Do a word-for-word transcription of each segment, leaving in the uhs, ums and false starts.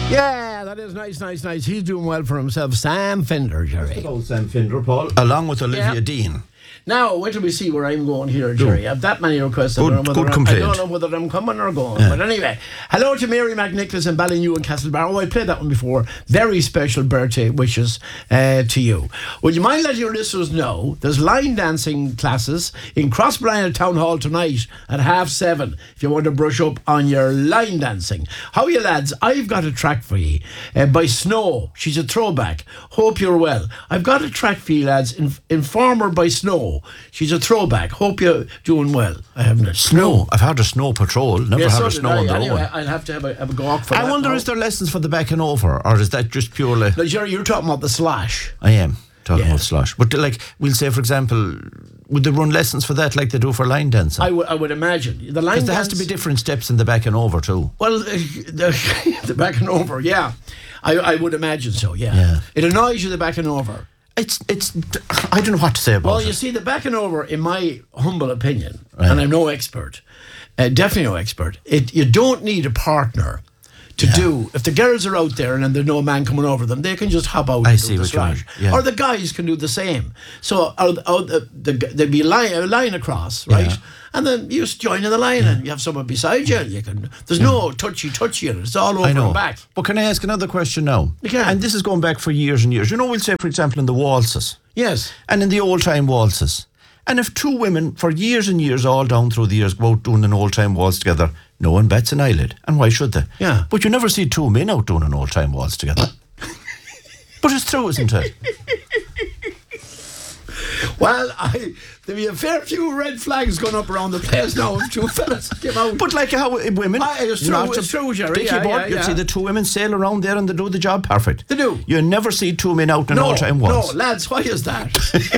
Yeah, that is nice, nice, nice. He's doing well for himself. Sam Fender, Jerry. Old Sam Fender, Paul. Along with Olivia Yeah. Dean. Now, wait till we see where I'm going here, Jerry. I have that many requests. Good- I, don't know whether good I'm, I complaint. don't know whether I'm coming or going. Yeah. But anyway, hello to Mary McNicholas and Ballynew and Castlebar. Oh, I played that one before. Very special birthday wishes uh, to you. Would you mind letting your listeners know there's line dancing classes in Crossbrine Town Hall tonight at half seven if you want to brush up on your line dancing. How are you, lads? I've got a track for you uh, by Snow. She's a throwback. Hope you're well. I've got a track for you, lads. In- Informer by Snow. She's a throwback. Hope you're doing well. I haven't. Snow. I've had a snow patrol. Never Yes, had so a did snow I. on the Anyway, road. I'll have to have a, have a go out for I that wonder, now. is there lessons for the back and over, or is that just purely... No, Jerry, you're talking about the slash. I am talking Yeah. about slosh. But like, we'll say, for example, would they run lessons for that like they do for line dancing? I would I would imagine. The line Because there has to dance- be different steps in the back and over too. Well, uh, the, the back and over, yeah. I, I would imagine so, yeah. Yeah. It annoys you, the back and over. It's, it's, I don't know what to say about Well, it. you see, the back and over, in my humble opinion, Right. and I'm no expert, uh, definitely no expert, it you don't need a partner to Yeah. do. If the girls are out there and then there's no man coming over them, they can just hop out I and see do the what you mean, slash. yeah. Or the guys can do the same. So uh, uh, the, the, there'd be a line, a line across, right? Yeah. And then you just join in the line and you have someone beside you. You can. There's no touchy-touchy in it. It's all over I know. and back. But can I ask another question now? You can. And this is going back for years and years. You know, we'll say, for example, in the waltzes. Yes. And in the old-time waltzes. And if two women, for years and years, all down through the years, go out doing an old-time waltz together, no one bats an eyelid. And why should they? Yeah. But you never see two men out doing an old-time waltz together. But it's true, isn't it? Well, I, there'll be a fair few red flags going up around the place now if two fellas came out. But like how uh, women... Aye, it's you know, true, to it's true, Jerry, Dickie yeah, board, yeah, you'd yeah. see the two women sail around there and they do the job perfect. They do. You never see two men out in an no, old-time waltz. no, lads, why is that?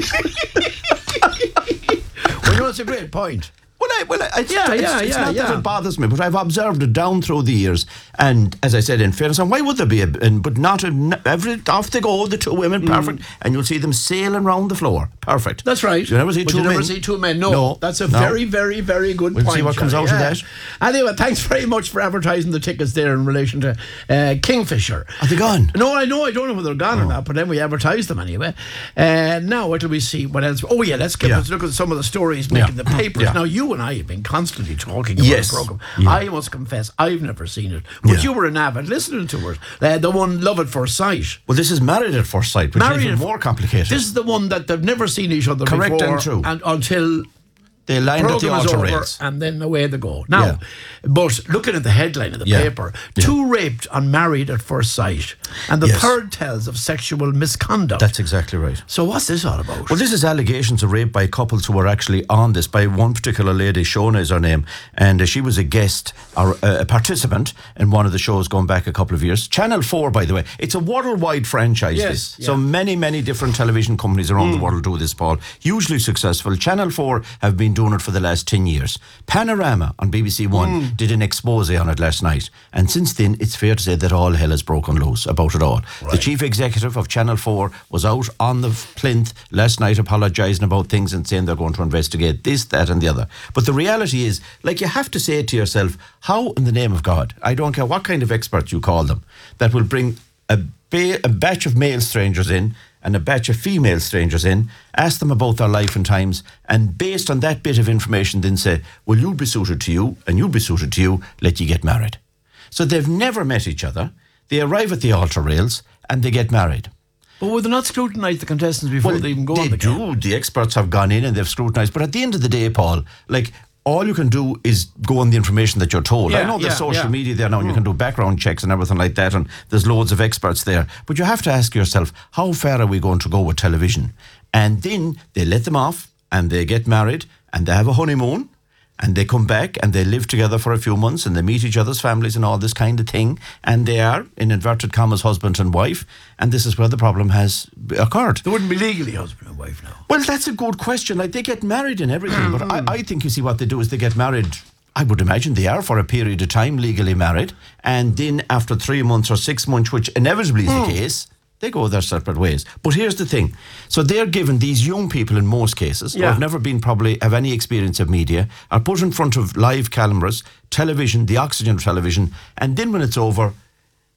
Well, you know, it's a great point. Well, I, well, I, it's, Yeah, it's, yeah, it's yeah, not yeah. that it bothers me, but I've observed it down through the years. And as I said, in fairness, and why would there be a, and, but not a, every, off they go, the two women, perfect, and you'll see them sailing around the floor, perfect. That's right. You never see but two you never men. see two men. No, No, that's a no. very, very, very good We'll point. see what comes Jerry, out of yeah. that. Anyway, thanks very much for advertising the tickets there in relation to uh, Kingfisher. Are they gone? No, I know. I don't know whether they're gone or not, but then we advertised them anyway. Uh, now, what do we see? What else? Oh, yeah, let's get Yeah. let's look at some of the stories making Yeah. the papers. Yeah. Now, you and I have been constantly talking about Yes. the programme. Yeah. I must confess, I've never seen it. But Yeah. you were an avid listening to it. Uh, the one Love at First Sight. Well, this is Married at First Sight, which is Married even at- more complicated. This is the one that they've never seen each other Correct before. and true. And until they lined at the program is altar over, rails. and then away they go. Now, Yeah. but looking at the headline of the Yeah. paper, Yeah. two raped on Married at First Sight, and the Yes. third tells of sexual misconduct. That's exactly right. So what's this all about? Well, this is allegations of rape by couples who were actually on this, by one particular lady, Shona is her name, and uh, she was a guest or uh, a participant in one of the shows going back a couple of years. Channel four, by the way, it's a worldwide franchise, Yes, this. So yeah. many, many different television companies around the world do this, Paul. Hugely successful. Channel four have been doing it for the last ten years. Panorama on B B C One did an expose on it last night, and since then, it's fair to say that all hell has broken loose about it all. The chief executive of Channel four was out on the plinth last night apologising about things and saying they're going to investigate this, that and the other. But the reality is, like, you have to say to yourself, how in the name of God, I don't care what kind of experts you call them, that will bring a, ba- a batch of male strangers in and a batch of female strangers in, ask them about their life and times, and based on that bit of information then say, well, you'll be suited to you and you'll be suited to you, let you get married. So they've never met each other. They arrive at the altar rails and they get married. But would they not scrutinise the contestants before they even go they on the do. game? The experts have gone in and they've scrutinised. But at the end of the day, Paul, like, all you can do is go on the information that you're told. Yeah, I know there's yeah, social yeah. media there now, and you can do background checks and everything like that, and there's loads of experts there. But you have to ask yourself, how far are we going to go with television? And then they let them off, and they get married, and they have a honeymoon, and they come back, and they live together for a few months, and they meet each other's families and all this kind of thing, and they are, in inverted commas, husband and wife, and this is where the problem has occurred. They wouldn't be legally husband and wife now. Well, that's a good question. Like, they get married and everything, but I, I think, you see, what they do is they get married, I would imagine they are for a period of time legally married, and then after three months or six months, which inevitably is the case, they go their separate ways. But here's the thing. So they're given, these young people in most cases, who Yeah. have never been probably, have any experience of media, are put in front of live cameras, television, the oxygen of television, and then when it's over,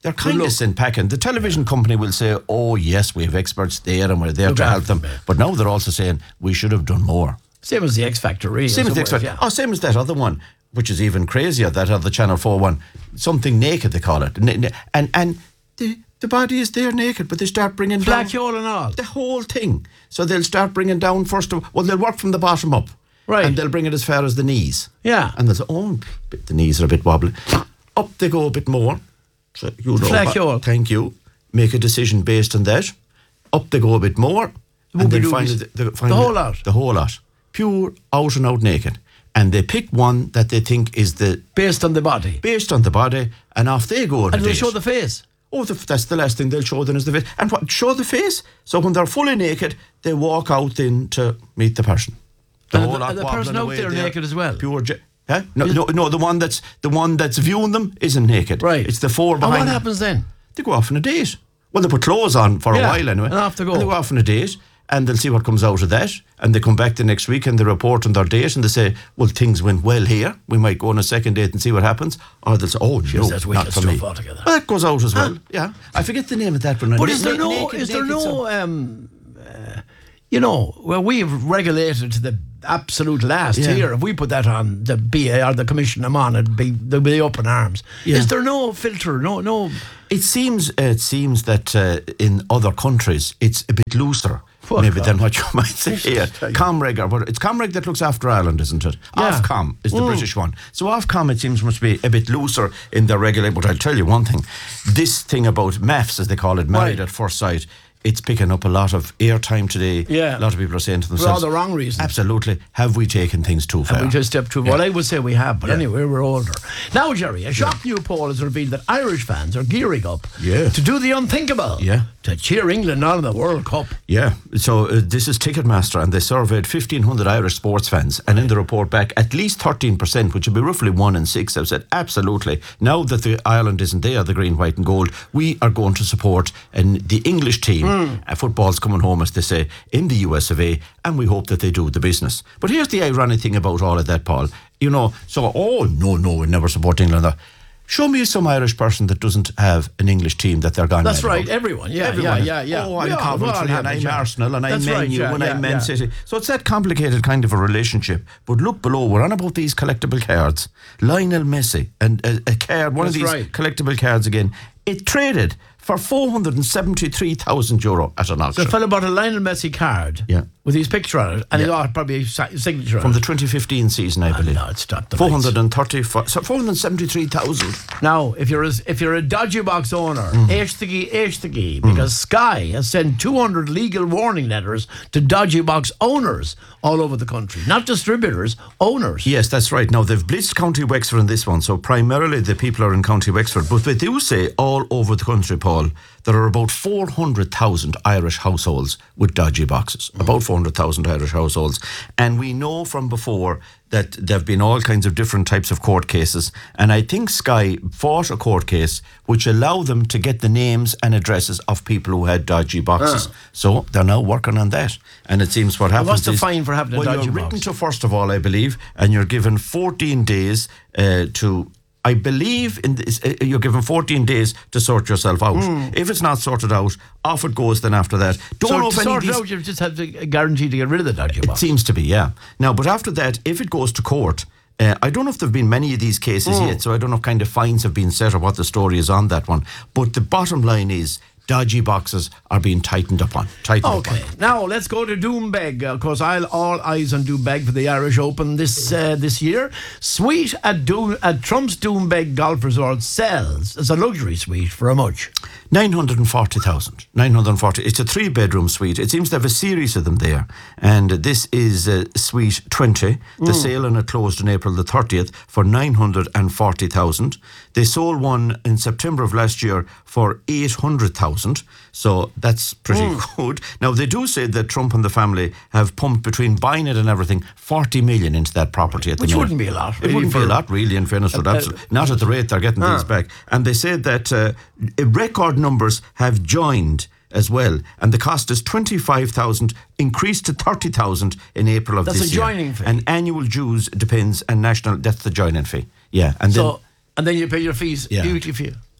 They're kind look. of sin packing. The television company will say, oh, yes, we have experts there and we're there Look to help after them. them, yeah. But now they're also saying we should have done more. Same as the X Factor, really. Same as the in X some ways, Factor. yeah. Oh, same as that other one, which is even crazier, that other Channel four one. Something naked, they call it. Na- na- And and the, the body is there naked, but they start bringing down Flacciol and all. the whole thing. So they'll start bringing down first of well, they'll work from the bottom up. Right. And they'll bring it as far as the knees. Yeah. And they'll say, oh, the knees are a bit wobbly. Up they go a bit more. So you know, Flacciol. thank you. Make a decision based on that. Up they go a bit more. And then Whoopie-doopies. finally, the, the, finally The whole lot. The whole lot. Pure, out and out naked. And they pick one that they think is the Based on the body. based on the body, and off they go. on a And they'll date. show the face. Oh, the, that's the last thing they'll show then is the face. And what? Show the face. So when they're fully naked, they walk out then to meet the person. And whole the- lot and the wobbling person out away there naked as well? Pure. Ge- huh? No, no, no. The one that's the one that's viewing them isn't naked. Right. It's the four And behind. what them. happens then? They go off on a date. Well, they put clothes on for Yeah, a while anyway. and off they go. And they go off on a date, and they'll see what comes out of that. And they come back the next week and they report on their date and they say, well, things went well here. We might go on a second date and see what happens. Or they'll say, oh, no, that's not wicked for stuff me. altogether. Well, that goes out as well, yeah. I forget the name of that one. But Na- is there na- no, naked- is there naked no, song. um, uh, you know, well, we've regulated to the absolute last Yeah. here. If we put that on the B A or the Commission them on, it'd be, they'd be up in arms. Yeah. Is there no filter? No, no. It seems uh, it seems that uh, in other countries it's a bit looser. Oh, maybe God. than what you might say here. Comreg, or what? It's Comreg that looks after Ireland, isn't it? Yeah. Ofcom is the British one. So Ofcom, it seems, must be a bit looser in their regulation. But I'll tell you one thing: this thing about M A F S, as they call it, married Right. at first sight, it's picking up a lot of airtime today. Yeah. A lot of people are saying to For all themselves, the wrong reasons. absolutely, have we taken things too far? We just stepped too. Well, I would say we have, but Yeah. anyway, we're older. Now, Jerry, a shock new poll has revealed that Irish fans are gearing up Yeah. to do the unthinkable. Yeah. To cheer England on in the World Cup. Yeah, so uh, this is Ticketmaster, and they surveyed fifteen hundred Irish sports fans, and in the report back, at least thirteen percent, which would be roughly one in six, have said, absolutely, now that the Ireland isn't there, the green, white and gold, we are going to support and the English team. Uh, football's coming home, as they say, in the U S of A, and we hope that they do the business. But here's the ironic thing about all of that, Paul. You know, so, oh, no, no, we never support England. Show me some Irish person that doesn't have an English team that they're gone. That's mad right, about. everyone. Yeah, Everyone. yeah, yeah, yeah. Oh, We I'm all- we all Coventry have and it, I'm yeah. Arsenal and I'm That's Man right, U yeah, and yeah, I'm Man yeah. City. So it's that complicated kind of a relationship. But look below, we're on about these collectible cards. Lionel Messi and a, a card, one That's of these right. collectible cards again. It traded for four hundred seventy-three thousand euro at an So auction. a fellow bought a Lionel Messi card Yeah. with his picture on it, and he Yeah. got probably a si- signature From on the it. twenty fifteen season, I believe. no, it's not the four lights. hundred thirty-five, so four hundred seventy-three thousand. Now, if you're a, if you're a dodgy box owner, Mm. H-the-gee, H-the-gee, because Sky has sent two hundred legal warning letters to dodgy box owners all over the country, not distributors, owners. Yes, that's right. Now, they've blitzed County Wexford in this one, so primarily the people are in County Wexford. But they do say all over the country, Paul, there are about four hundred thousand Irish households with dodgy boxes. About four hundred thousand Irish households. And we know from before that there have been all kinds of different types of court cases. And I think Sky fought a court case which allowed them to get the names and addresses of people who had dodgy boxes. So they're now working on that. And it seems what happens what's the is... fine for having a well, dodgy you're written box? to, first of all, I believe, and you're given fourteen days uh, to... I believe in this, uh, you're given fourteen days to sort yourself out. If it's not sorted out, off it goes then after that. Don't So know to if any of sort it these... out, you just have to guarantee to get rid of the dodgy It box. seems to be, yeah. Now, but after that, if it goes to court, uh, I don't know if there have been many of these cases yet, so I don't know if kind of fines have been set or what the story is on that one. But the bottom line is, dodgy boxes are being tightened up on. Tightened Okay, up on. now let's go to Doombeg. Of course, I'll all eyes on Doombeg for the Irish Open this uh, this year. Suite at Doom at Trump's Doombeg Golf Resort sells as a luxury suite for how much? nine hundred forty thousand. nine hundred forty. It's a three bedroom suite. It seems to have a series of them there. And this is uh, suite twenty. The sale on it closed on April the thirtieth for nine hundred forty thousand. They sold one in September of last year for eight hundred thousand. So that's pretty good. Now, they do say that Trump and the family have pumped, between buying it and everything, forty million into that property at the Which minute. wouldn't be a lot, It really, wouldn't be for- a lot, really, in fairness. Uh, absolutely. Not at the rate they're getting these back. And they said that uh, record numbers have joined as well, and the cost is twenty-five thousand, increased to thirty thousand in April of That's this a year. joining fee. And annual dues depends, and national, that's the joining fee. Yeah, and then So, and then you pay your fees, Yeah. duty fee.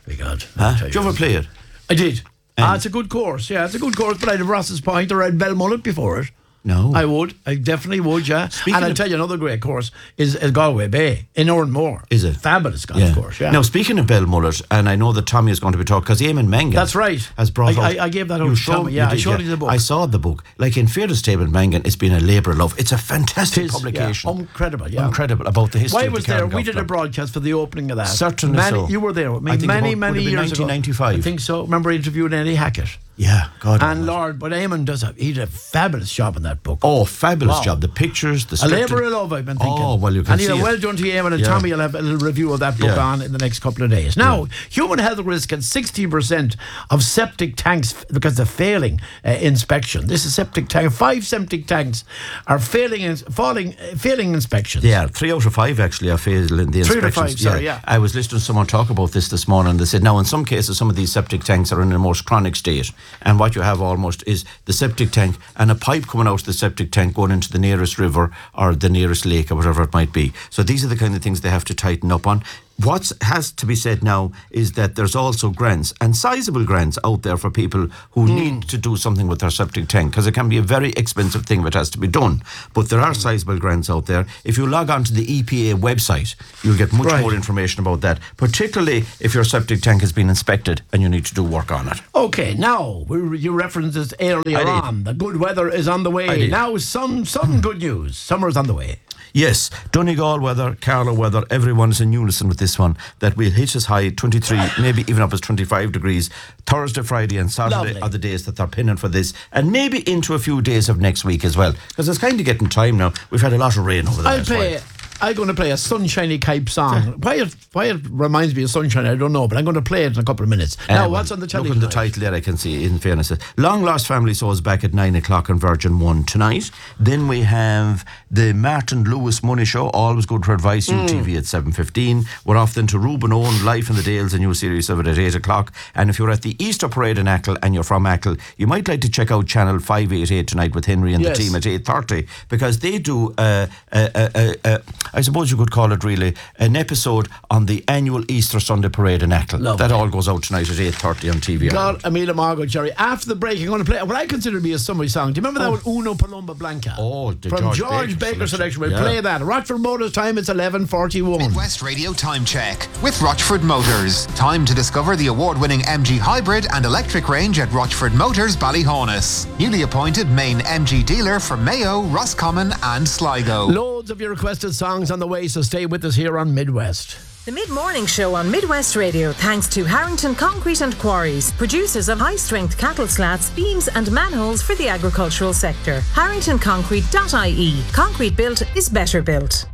Very good. Huh? Did you ever play it? I did. Ah, it's a good course. Yeah, it's a good course. But I'd have Ross's Point or I'd Belmullet before it. No. I would. I definitely would, yeah. Speaking and I'll tell you another great course is, is Galway Bay in Oranmore. Is it? Fabulous golf yeah. course, yeah. Now, speaking of Belmullet, and I know that Tommy is going to be talking, because Eamon Mangan. That's right. Has brought I, out. I, I gave that out you to showed, Tommy, yeah. did, I showed yeah. you the book. I saw the book. Like, in fairness to Eamon Mangan, it's been a labour of love. It's a fantastic Tis, publication. Yeah. Incredible, yeah. Incredible about the history Why of was the there? Carrick We Golf did Club. a broadcast for the opening of that. Certainly many, so. You were there with me I think many, about, many would have been years nineteen ninety-five. ago. I think so. Remember interviewing Eddie Hackett. Yeah, God. And Lord, but Eamon does a, he did a fabulous job in that book. Oh, fabulous Wow. job. The pictures, the A scripted. labour of love, I've been thinking. Oh, well, you can and see either it. well done to you, Eamon, and Yeah. Tommy will have a little review of that book Yeah. on in the next couple of days. Now, human health risk at sixty percent of septic tanks f- because of failing uh, inspection. This is septic tank. Five septic tanks are failing, ins- falling, uh, failing inspections. Yeah, three out of five actually are failing the Three out of inspections. five, sorry, yeah. I was listening to someone talk about this this morning. They said now in some cases some of these septic tanks are in a most chronic state, and what you have almost is the septic tank and a pipe coming out of the septic tank going into the nearest river or the nearest lake or whatever it might be. So these are the kind of things they have to tighten up on. What has to be said now is that there's also grants, and sizable grants out there for people who mm. need to do something with their septic tank, because it can be a very expensive thing that has to be done. But there are sizable grants out there. If you log on to the E P A website, you'll get much right. more information about that, particularly if your septic tank has been inspected and you need to do work on it. Okay, now, we, you referenced this earlier on. The good weather is on the way. Now, some, some good news. Summer's on the way. Yes, Donegal weather, Carlow weather, everyone is in unison with this one, that we'll hit as high twenty-three, maybe even up as twenty-five degrees. Thursday, Friday and Saturday Lovely. are the days that they're pinning for this, and maybe into a few days of next week as well, because it's kind of getting time now. We've had a lot of rain over the I'll last play. while. I'm going to play a Sunshiny Type song. Why it, why it reminds me of Sunshine, I don't know, but I'm going to play it in a couple of minutes. Uh, now, well, what's on the telly Look at the tonight? title there, I can see, in fairness. Long Lost Family Show is back at nine o'clock on Virgin one tonight. Then we have the Martin Lewis Money Show, always good for advice, U T V mm. at seven fifteen. We're off then to Ruben Owen, Life in the Dales, a new series of it at eight o'clock. And if you're at the Easter Parade in Achill and you're from Achill, you might like to check out Channel five eighty-eight tonight with Henry and yes. the team at eight thirty, because they do, uh, uh, uh, uh, uh, I suppose you could call it really, an episode on the annual Easter Sunday Parade in Achill. Lovely. That all goes out tonight at eight thirty on T V. God, Amelia Margot, Jerry. After the break, I'm going to play what I consider to be a summery song. Do you remember that Oh. one, Uno Palumba Blanca? Oh, the From George George, Baker Baker, selection. selection. We'll Yeah. play that. Rochford Motors time, it's eleven forty-one. Midwest Radio Time Check with Rochford Motors. Time to discover the award-winning M G Hybrid and electric range at Rochford Motors, Ballyhonus. Newly appointed main M G dealer for Mayo, Roscommon and Sligo. Loads of your requested songs on the way, so stay with us here on Midwest. The Mid-Morning Show on Midwest Radio, thanks to Harrington Concrete and Quarries, producers of high-strength cattle slats, beams and manholes for the agricultural sector. harrington concrete dot I E. Concrete built is better built.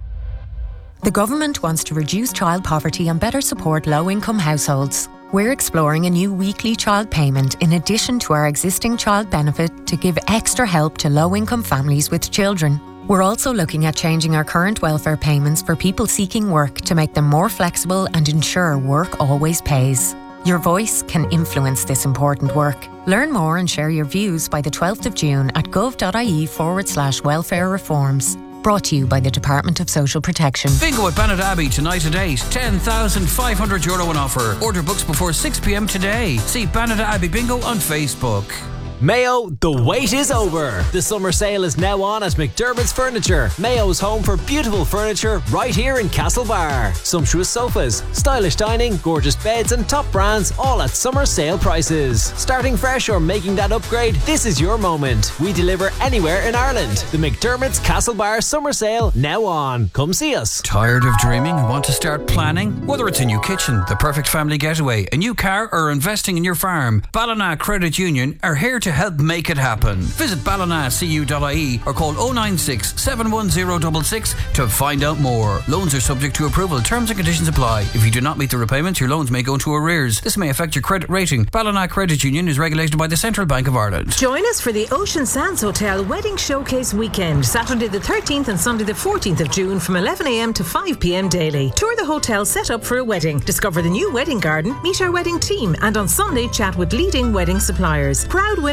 The government wants to reduce child poverty and better support low-income households. We're exploring a new weekly child payment in addition to our existing child benefit to give extra help to low-income families with children. We're also looking at changing our current welfare payments for people seeking work to make them more flexible and ensure work always pays. Your voice can influence this important work. Learn more and share your views by the twelfth of June at gov.ie forward slash welfare reforms. Brought to you by the Department of Social Protection. Bingo at Bannett Abbey tonight at eight. ten thousand five hundred euro on offer. Order books before six p.m. today. See Bannett Abbey Bingo on Facebook. Mayo, the wait is over. The summer sale is now on at McDermott's Furniture, Mayo's home for beautiful furniture right here in Castlebar. Sumptuous sofas, stylish dining, gorgeous beds and top brands all at summer sale prices. Starting fresh or making that upgrade, this is your moment. We deliver anywhere in Ireland. The McDermott's Castlebar summer sale now on. Come see us. Tired of dreaming and want to start planning? Whether it's a new kitchen, the perfect family getaway, a new car or investing in your farm, Ballina Credit Union are here to help make it happen. Visit ballina c u dot I E or call oh nine six, seven one zero six six to find out more. Loans are subject to approval. Terms and conditions apply. If you do not meet the repayments, your loans may go into arrears. This may affect your credit rating. Ballina Credit Union is regulated by the Central Bank of Ireland. Join us for the Ocean Sands Hotel Wedding Showcase Weekend, Saturday the thirteenth and Sunday the fourteenth of June from eleven a.m. to five p.m. daily. Tour the hotel set up for a wedding. Discover the new wedding garden, meet our wedding team, and on Sunday chat with leading wedding suppliers. Proud winner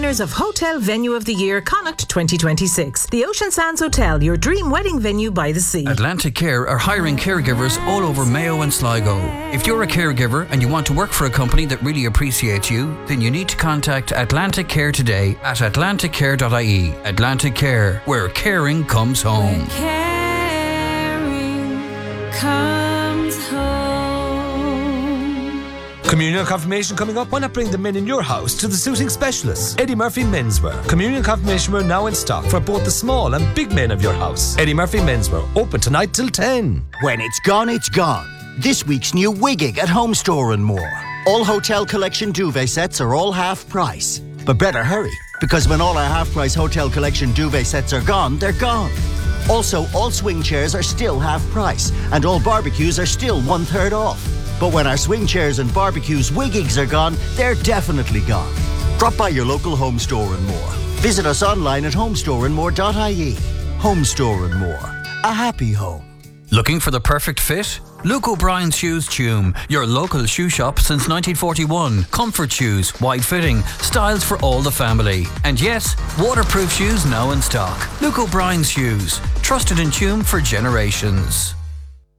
winners of Hotel Venue of the Year Connacht twenty twenty-six. The Ocean Sands Hotel, your dream wedding venue by the sea. Atlantic Care are hiring caregivers all over Mayo and Sligo. If you're a caregiver and you want to work for a company that really appreciates you, then you need to contact Atlantic Care today at atlantic care dot I E. Atlantic Care, where caring comes home. Where caring comes home. Communion and confirmation coming up. Why not bring the men in your house to the suiting specialists? Eddie Murphy Menswear. Communion and confirmation wear now in stock for both the small and big men of your house. Eddie Murphy Menswear. Open tonight till ten. When it's gone, it's gone. This week's new Wigging at Home Store and more. All Hotel Collection duvet sets are all half price. But better hurry, because when all our half price Hotel Collection duvet sets are gone, they're gone. Also, all swing chairs are still half price, and all barbecues are still one third off. But when our swing chairs and barbecues Wiggings are gone, they're definitely gone. Drop by your local Home Store and More. Visit us online at home store and more dot I E. Home Store and More. A happy home. Looking for the perfect fit? Luke O'Brien's Shoes Tume, your local shoe shop since nineteen forty-one. Comfort shoes, wide fitting, styles for all the family. And yes, waterproof shoes now in stock. Luke O'Brien's Shoes, trusted in Tume for generations.